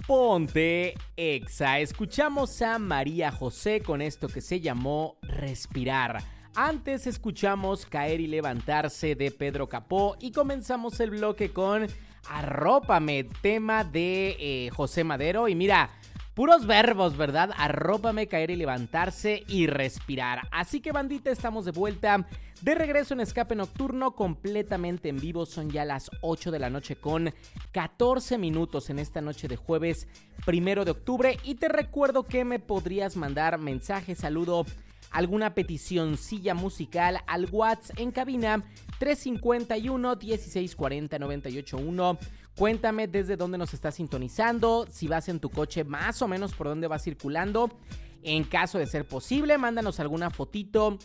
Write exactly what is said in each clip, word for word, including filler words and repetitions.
Ponte Exa. Escuchamos a María José con esto que se llamó Respirar. Antes escuchamos Caer y Levantarse de Pedro Capó y comenzamos el bloque con Arrópame, tema de eh, José Madero. Y mira, puros verbos, ¿verdad? Arrópame, caer y levantarse y respirar. Así que, bandita, estamos de vuelta, de regreso en Escape Nocturno, completamente en vivo. Son ya las ocho de la noche con catorce minutos en esta noche de jueves primero de octubre. Y te recuerdo que me podrías mandar mensaje, saludo, alguna peticioncilla musical al WhatsApp en cabina tres cinco uno, dieciséis cuarenta, noventa y ocho uno. Cuéntame desde dónde nos estás sintonizando, si vas en tu coche, más o menos por dónde vas circulando. En caso de ser posible, mándanos alguna fotito,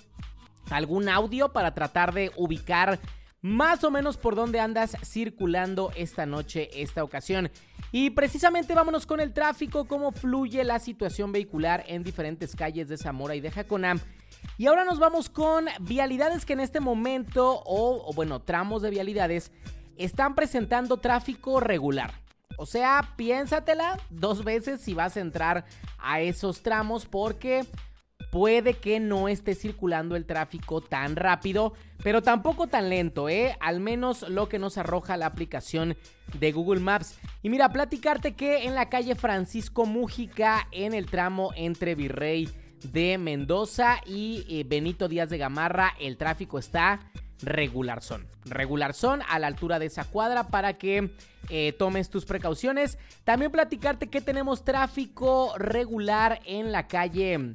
algún audio para tratar de ubicar más o menos por dónde andas circulando esta noche, esta ocasión. Y precisamente vámonos con el tráfico, cómo fluye la situación vehicular en diferentes calles de Zamora y de Jacona. Y ahora nos vamos con vialidades que en este momento, o, o bueno, tramos de vialidades, están presentando tráfico regular. O sea, piénsatela dos veces si vas a entrar a esos tramos, porque puede que no esté circulando el tráfico tan rápido, pero tampoco tan lento, ¿eh? Al menos lo que nos arroja la aplicación de Google Maps. Y mira, platicarte que en la calle Francisco Mújica, en el tramo entre Virrey de Mendoza y eh, Benito Díaz de Gamarra, el tráfico está regularzón. Regularzón a la altura de esa cuadra para que eh, tomes tus precauciones. También platicarte que tenemos tráfico regular en la calle...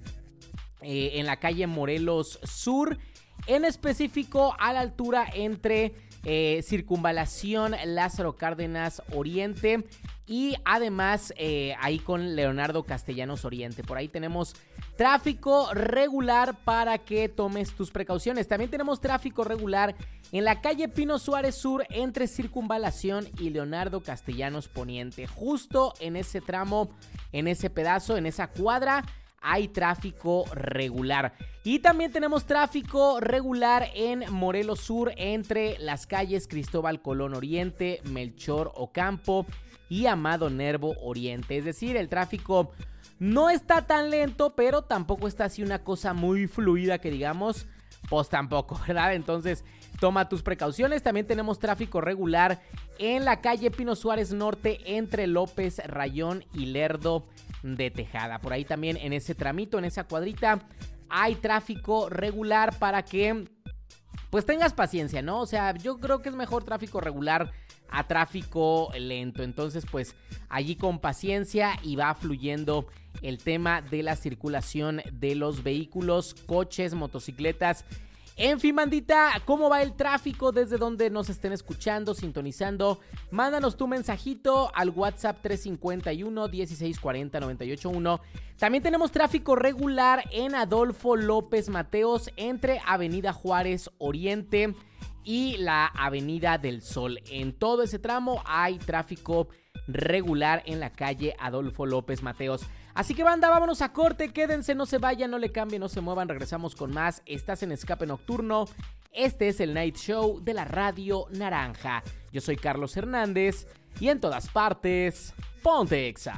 Eh, en la calle Morelos Sur, en específico a la altura entre eh, Circunvalación Lázaro Cárdenas Oriente y además eh, ahí con Leonardo Castellanos Oriente. Por ahí tenemos tráfico regular para que tomes tus precauciones. También tenemos tráfico regular en la calle Pino Suárez Sur entre Circunvalación y Leonardo Castellanos Poniente. Justo en ese tramo, en ese pedazo, en esa cuadra, hay tráfico regular. Y también tenemos tráfico regular en Morelos Sur entre las calles Cristóbal Colón Oriente, Melchor Ocampo y Amado Nervo Oriente. Es decir, el tráfico no está tan lento, pero tampoco está así una cosa muy fluida que digamos, pues tampoco, ¿verdad? Entonces, toma tus precauciones. También tenemos tráfico regular en la calle Pino Suárez Norte entre López Rayón y Lerdo de Tejada. Por ahí también en ese tramito, en esa cuadrita, hay tráfico regular para que pues tengas paciencia, ¿no? O sea, yo creo que es mejor tráfico regular a tráfico lento. Entonces, pues allí con paciencia y va fluyendo el tema de la circulación de los vehículos, coches, motocicletas. En fin, bandita, ¿cómo va el tráfico desde donde nos estén escuchando, sintonizando? Mándanos tu mensajito al WhatsApp tres cinco uno, dieciséis cuarenta, noventa y ocho uno. También tenemos tráfico regular en Adolfo López Mateos entre Avenida Juárez Oriente y la Avenida del Sol. En todo ese tramo hay tráfico regular en la calle Adolfo López Mateos. Así que, banda, vámonos a corte, quédense, no se vayan, no le cambien, no se muevan, regresamos con más. Estás en Escape Nocturno, este es el Night Show de la Radio Naranja. Yo soy Carlos Hernández y en todas partes, ponte Exa.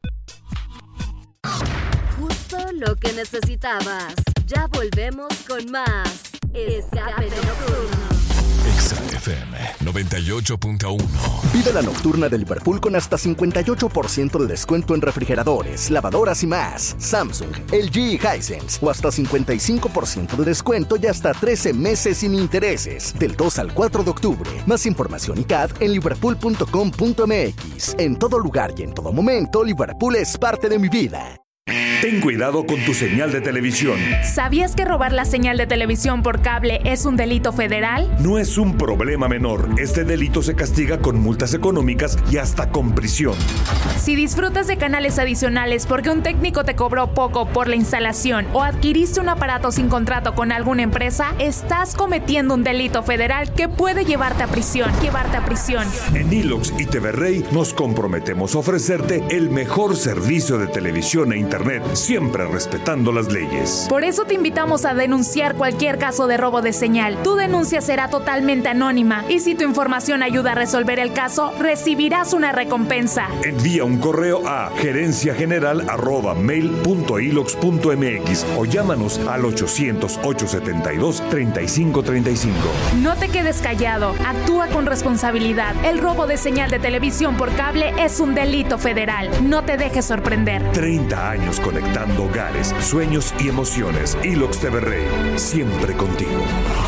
Justo lo que necesitabas, ya volvemos con más Escape Nocturno. Exa F M noventa y ocho punto uno. Vive la nocturna de Liverpool con hasta cincuenta y ocho por ciento de descuento en refrigeradores, lavadoras y más. Samsung, L G y Hisense. O hasta cincuenta y cinco por ciento de descuento y hasta trece meses sin intereses. Del dos al cuatro de octubre. Más información y C A D en liverpool punto com punto m x. En todo lugar y en todo momento, Liverpool es parte de mi vida. Ten cuidado con tu señal de televisión. ¿Sabías que robar la señal de televisión por cable es un delito federal? No es un problema menor. Este delito se castiga con multas económicas y hasta con prisión. Si disfrutas de canales adicionales porque un técnico te cobró poco por la instalación o adquiriste un aparato sin contrato con alguna empresa, estás cometiendo un delito federal que puede llevarte a prisión. Llevarte a prisión. En Ilox y T V Rey nos comprometemos a ofrecerte el mejor servicio de televisión e internet siempre respetando las leyes. Por eso te invitamos a denunciar cualquier caso de robo de señal. Tu denuncia será totalmente anónima y si tu información ayuda a resolver el caso, recibirás una recompensa. Envía un correo a gerencia general arroba mail punto ilox punto mx o llámanos al ochocientos, ochocientos setenta y dos, treinta y cinco treinta y cinco. No te quedes callado, actúa con responsabilidad. El robo de señal de televisión por cable es un delito federal. No te dejes sorprender. treinta años conectando hogares, sueños y emociones. Ilox T V Rey, siempre contigo.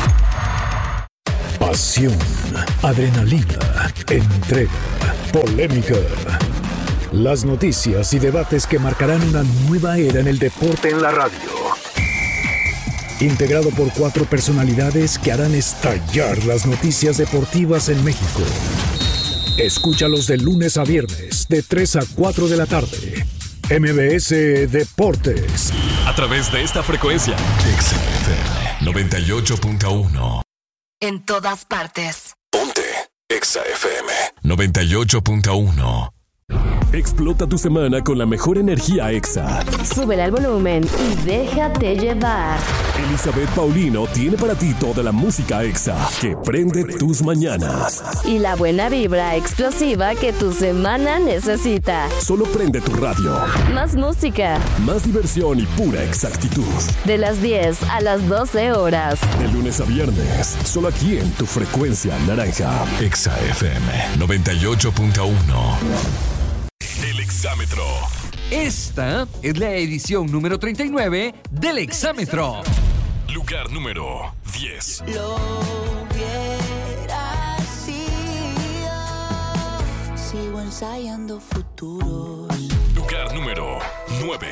Pasión, adrenalina, entrega, polémica. Las noticias y debates que marcarán una nueva era en el deporte en la radio. Integrado por cuatro personalidades que harán estallar las noticias deportivas en México. Escúchalos de lunes a viernes, de tres a cuatro de la tarde. M B S Deportes. A través de esta frecuencia, Exa F M noventa y ocho punto uno. En todas partes. Ponte Exa F M noventa y ocho punto uno. Explota tu semana con la mejor energía Exa. Súbele al volumen y déjate llevar. Elizabeth Paulino tiene para ti toda la música Exa que prende tus mañanas. Y la buena vibra explosiva que tu semana necesita. Solo prende tu radio. Más música. Más diversión y pura exactitud. De las diez a las doce horas. De lunes a viernes. Solo aquí en tu frecuencia naranja. Exa F M noventa y ocho punto uno. El Exámetro. Esta es la edición número treinta y nueve del Exámetro. Lugar número diez. Lo hubiera sido. Sigo ensayando futuros. Lugar número nueve.